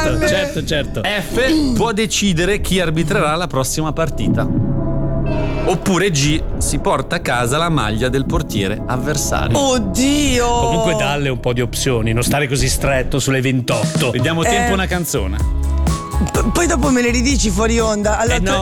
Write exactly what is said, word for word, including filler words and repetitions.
certo, certo, certo. F può decidere chi arbitrerà la prossima partita. Oppure G si porta a casa la maglia del portiere avversario. Oddio! Comunque dalle un po' di opzioni, non stare così stretto sulle ventotto. Vediamo tempo Eh. una canzone. P- poi dopo me le ridici fuori onda. Allora, Eh no,